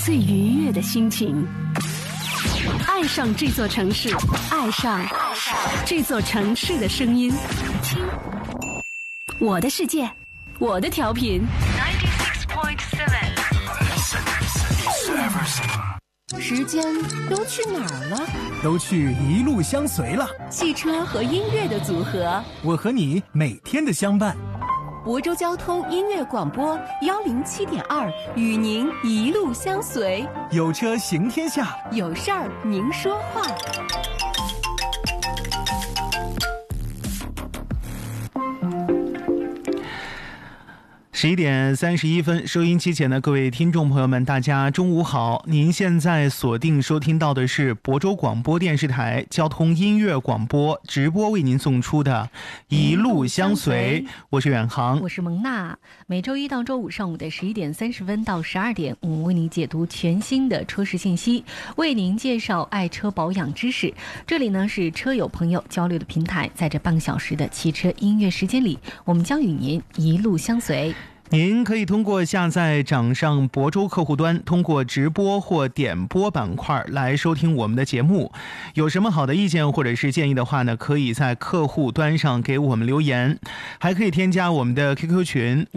最愉悦的心情。爱上这座城市，爱上这座城市的声音。听我的世界，我的调频 96.7。 时间都去哪儿了？ 都去一路相随了。 汽车和音乐的组合， 我和你每天的相伴。 亳州交通音乐广播107.2，与您一路相随。 有车行天下， 有事儿您说话。 11点31分，收音机前的各位听众朋友们，大家中午好！您现在锁定收听到的是亳州广播电视台交通音乐广播直播为您送出的一路相随，我是远航， 我是蒙娜。每周一到周五上午的11点30分到12点，我们为您解读全新的车市信息，为您介绍爱车保养知识。这里呢是车友朋友交流的平台，在这半个小时的汽车音乐时间里，我们将与您一路相随。 您可以通过下载掌上亳州客户端，通过直播或点播板块来收听我们的节目。有什么好的意见或者是建议的话呢，可以在客户端上给我们留言，还可以添加我们的 QQ 群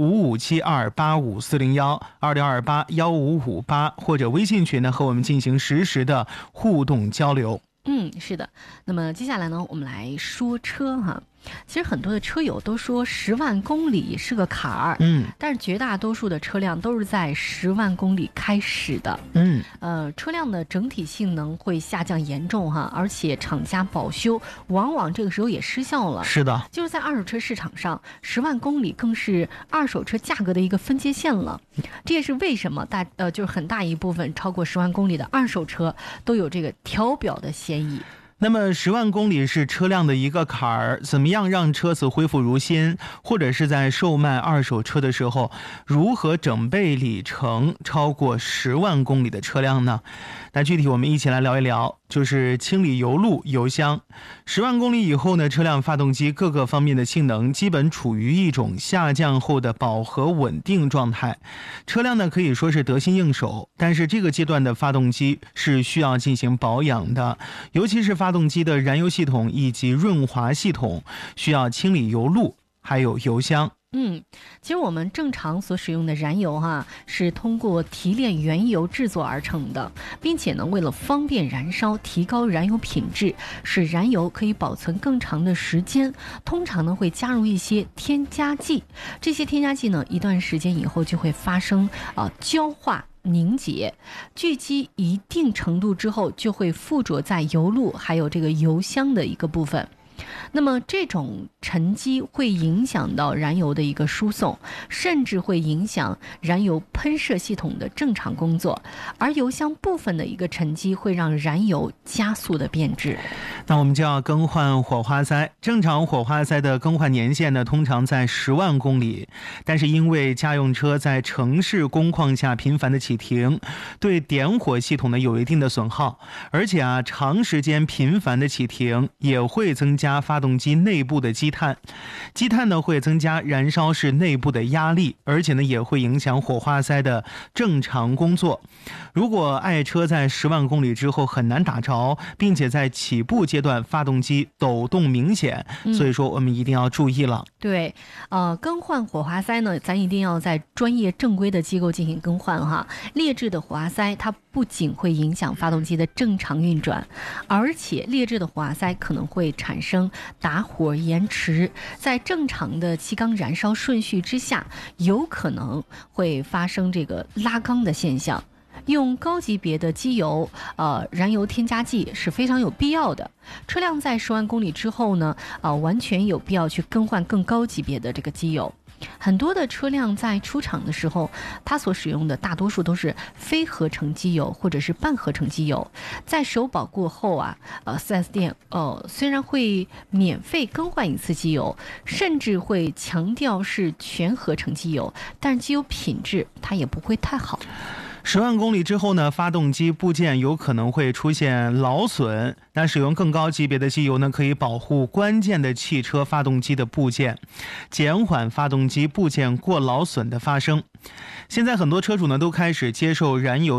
557285401226281558，或者微信群呢和我们进行实时的互动交流。 是的。那么接下来呢，我们来说车哈。其实很多的车友都说10万公里是个坎儿，但是绝大多数的车辆都是在10万公里开始的，车辆的整体性能会下降严重哈，而且厂家保修往往这个时候也失效了。 是的， 就是在二手车市场上，10万公里更是二手车价格的一个分界线了。这也是为什么就是很大一部分超过10万公里的二手车都有这个调表的嫌疑。 那么10万公里是车辆的一个坎儿，怎么样让车子恢复如新，或者是在售卖二手车的时候，如何整备里程超过10万公里的车辆呢？那具体我们一起来聊一聊，就是清理油路、油箱。10万公里以后呢，车辆发动机各个方面的性能基本处于一种下降后的饱和稳定状态，车辆呢可以说是得心应手，但是这个阶段的发动机是需要进行保养的，尤其是发动机的燃油系统以及润滑系统需要清理油路还有油箱。 其实我们正常所使用的燃油是通过提炼原油制作而成的，并且呢，为了方便燃烧，提高燃油品质，使燃油可以保存更长的时间，通常呢会加入一些添加剂。这些添加剂呢，一段时间以后就会发生焦化凝结，聚集一定程度之后，就会附着在油路还有这个油箱的一个部分。那么这种沉积会影响到燃油的一个输送，甚至会影响燃油喷射系统的正常工作，而油箱部分的一个沉积会让燃油加速的变质。 那我们就要更换火花塞，正常火花塞的更换年限呢，通常在10万公里，但是因为家用车在城市工况下频繁的启停，对点火系统呢有一定的损耗，而且长时间频繁的启停也会增加发动机内部的积碳，积碳呢会增加燃烧室内部的压力，而且呢也会影响火花塞的正常工作。如果爱车在10万公里之后很难打着，并且在起步阶段发动机抖动明显，所以说我们一定要注意了。 对，更换火花塞呢，咱一定要在专业正规的机构进行更换哈。劣质的火花塞它不仅会影响发动机的正常运转，而且劣质的火花塞可能会产生打火延迟，在正常的气缸燃烧顺序之下，有可能会发生这个拉缸的现象。用高级别的机油燃油添加剂是非常有必要的。车辆在10万公里之后呢，完全有必要去更换更高级别的这个机油。很多的车辆在出厂的时候，它所使用的大多数都是非合成机油或者是半合成机油。在首保过后4S 店虽然会免费更换一次机油，甚至会强调是全合成机油，但是机油品质它也不会太好。 10万公里之后呢，发动机部件有可能会出现劳损，那使用更高级别的机油呢，可以保护关键的汽车发动机的部件，减缓发动机部件过劳损的发生。现在很多车主呢都开始接受燃油